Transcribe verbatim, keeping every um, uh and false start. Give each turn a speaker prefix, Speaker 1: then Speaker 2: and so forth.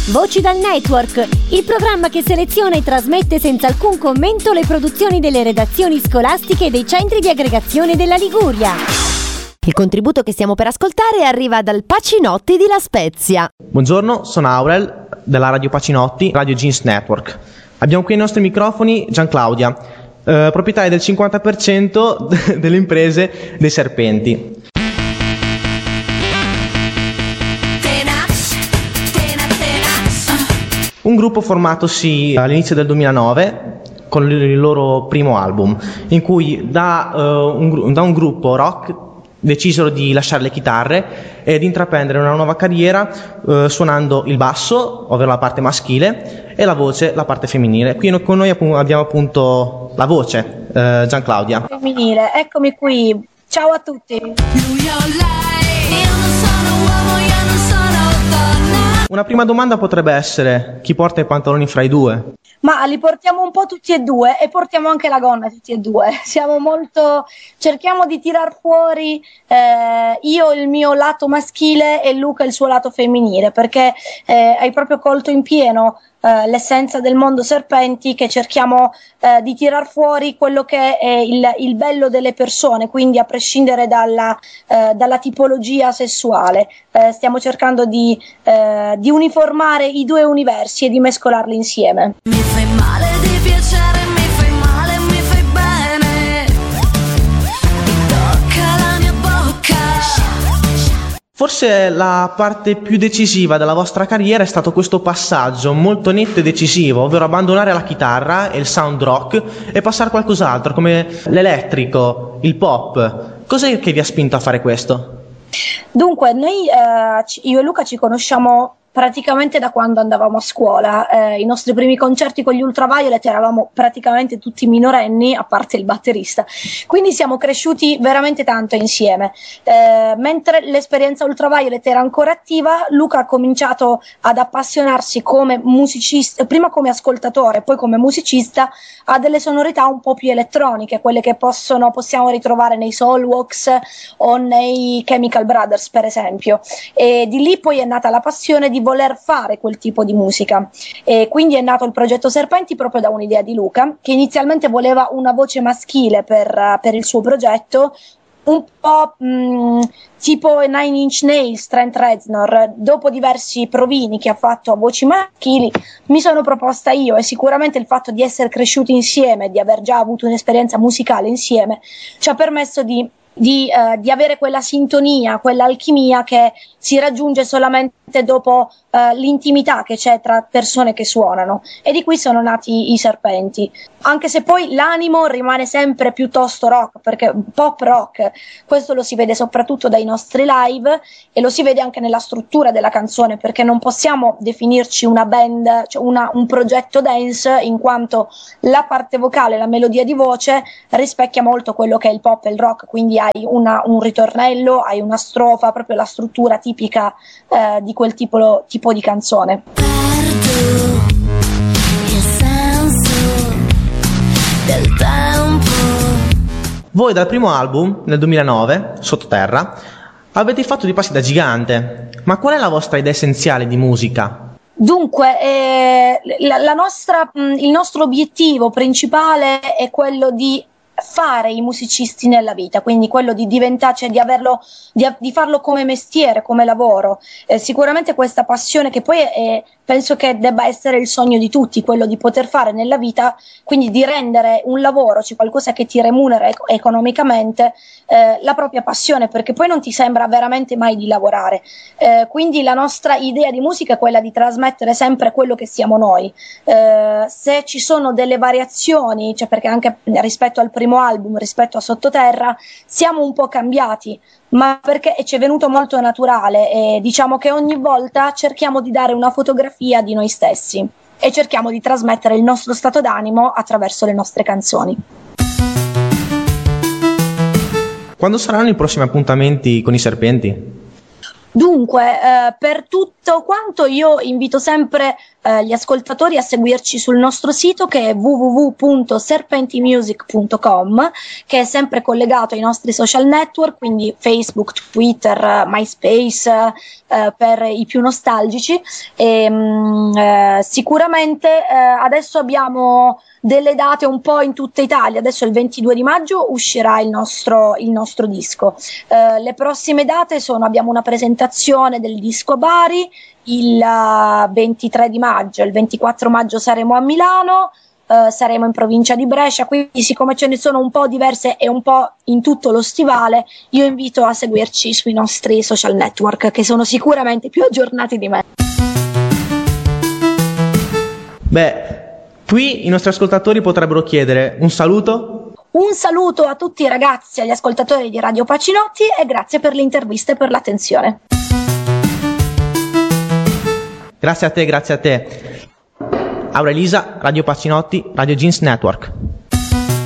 Speaker 1: Voci dal Network, il programma che seleziona e trasmette senza alcun commento le produzioni delle redazioni scolastiche e dei centri di aggregazione della Liguria. Il contributo che stiamo per ascoltare arriva dal Pacinotti di La Spezia.
Speaker 2: Buongiorno, sono Aurel della Radio Pacinotti, Radio Jeans Network. Abbiamo qui ai nostri microfoni Gianclaudia, eh, proprietaria del cinquanta per cento delle imprese dei Serpenti. Un gruppo formatosi all'inizio del duemilanove con il loro primo album, in cui da, uh, un, da un gruppo rock decisero di lasciare le chitarre e di intraprendere una nuova carriera uh, suonando il basso, ovvero la parte maschile, e la voce, la parte femminile. Qui con noi abbiamo appunto la voce, uh, Gianclaudia.
Speaker 3: Femminile, eccomi qui. Ciao a tutti.
Speaker 2: Una prima domanda potrebbe essere: chi porta i pantaloni fra i due?
Speaker 3: Ma li portiamo un po' tutti e due e portiamo anche la gonna tutti e due. Siamo molto, cerchiamo di tirar fuori eh, io il mio lato maschile e Luca il suo lato femminile, perché eh, hai proprio colto in pieno Uh, l'essenza del mondo Serpenti, che cerchiamo uh, di tirar fuori quello che è il, il bello delle persone, quindi a prescindere dalla, uh, dalla tipologia sessuale. Uh, stiamo cercando di, uh, di uniformare i due universi e di mescolarli insieme.
Speaker 4: Mi fai male di piacere, mi fai male, mi fai bene, mi tocca la mia bocca.
Speaker 2: Forse la parte più decisiva della vostra carriera è stato questo passaggio molto netto e decisivo, ovvero abbandonare la chitarra e il sound rock e passare a qualcos'altro come l'elettrico, il pop. Cos'è che vi ha spinto a fare questo?
Speaker 3: Dunque, noi, eh, io e Luca ci conosciamo praticamente da quando andavamo a scuola. Eh, i nostri primi concerti con gli Ultraviolet eravamo praticamente tutti minorenni, a parte il batterista, quindi siamo cresciuti veramente tanto insieme. Eh, mentre l'esperienza Ultraviolet era ancora attiva, Luca ha cominciato ad appassionarsi come musicista, prima come ascoltatore, poi come musicista, a delle sonorità un po' più elettroniche, quelle che possono, possiamo ritrovare nei Soulwax o nei Chemical Brothers, per esempio. E di lì poi è nata la passione di voler fare quel tipo di musica, e quindi è nato il progetto Serpenti proprio da un'idea di Luca, che inizialmente voleva una voce maschile per, per il suo progetto, un po' mh, tipo Nine Inch Nails, Trent Reznor. Dopo diversi provini che ha fatto a voci maschili, mi sono proposta io, e sicuramente il fatto di essere cresciuti insieme, di aver già avuto un'esperienza musicale insieme, ci ha permesso di Di, uh, di avere quella sintonia, quell'alchimia che si raggiunge solamente dopo uh, l'intimità che c'è tra persone che suonano, e di qui sono nati i Serpenti, anche se poi l'animo rimane sempre piuttosto rock, perché pop rock, questo lo si vede soprattutto dai nostri live e lo si vede anche nella struttura della canzone, perché non possiamo definirci una band, cioè una, un progetto dance, in quanto la parte vocale, la melodia di voce rispecchia molto quello che è il pop e il rock, quindi hai una, un ritornello, hai una strofa, proprio la struttura tipica eh, di quel tipo, tipo di canzone.
Speaker 4: Perdo il senso del tempo.
Speaker 2: Voi dal primo album, nel duemilanove, Sottoterra, avete fatto dei passi da gigante, ma qual è la vostra idea essenziale di musica?
Speaker 3: Dunque, eh, la, la nostra, mh, il nostro obiettivo principale è quello di fare i musicisti nella vita, quindi quello di diventare, cioè di averlo, di, di farlo come mestiere, come lavoro. Eh, sicuramente questa passione, che poi è, è, penso che debba essere il sogno di tutti, quello di poter fare nella vita, quindi di rendere un lavoro, cioè qualcosa che ti remunera ec- economicamente, eh, la propria passione, perché poi non ti sembra veramente mai di lavorare. Eh, quindi la nostra idea di musica è quella di trasmettere sempre quello che siamo noi. Eh, se ci sono delle variazioni, cioè perché anche rispetto al primo album, rispetto a Sottoterra, siamo un po' cambiati, ma perché ci è venuto molto naturale, e diciamo che ogni volta cerchiamo di dare una fotografia di noi stessi e cerchiamo di trasmettere il nostro stato d'animo attraverso le nostre canzoni.
Speaker 2: Quando saranno i prossimi appuntamenti con i Serpenti?
Speaker 3: Dunque, eh, per tutto quanto io invito sempre eh, gli ascoltatori a seguirci sul nostro sito, che è w w w punto serpentimusic punto com, che è sempre collegato ai nostri social network, quindi Facebook, Twitter, MySpace, eh, per i più nostalgici. E, mh, eh, sicuramente eh, adesso abbiamo delle date un po' in tutta Italia. Adesso il ventidue di maggio uscirà il nostro, il nostro disco. Eh, le prossime date sono: abbiamo una presentazione del disco a Bari il uh, ventitré di maggio, il ventiquattro maggio saremo a Milano, uh, saremo in provincia di Brescia, quindi siccome ce ne sono un po' diverse e un po' in tutto lo stivale, io invito a seguirci sui nostri social network, che sono sicuramente più aggiornati di me.
Speaker 2: Beh, qui i nostri ascoltatori potrebbero chiedere un saluto.
Speaker 3: Un saluto a tutti i ragazzi, agli ascoltatori di Radio Pacinotti, e grazie per l'intervista e per l'attenzione.
Speaker 2: Grazie a te, grazie a te. Aura Elisa, Radio Pacinotti, Radio Jeans Network.